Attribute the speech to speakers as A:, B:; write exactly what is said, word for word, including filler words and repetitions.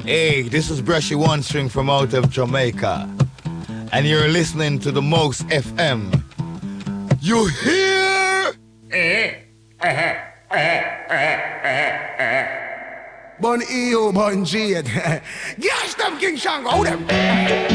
A: Hey, this is Brushy One String from out of Jamaica, and you're listening to the Most F M. You hear?
B: Bon E O, bon G. Gosh, them King Shango, them.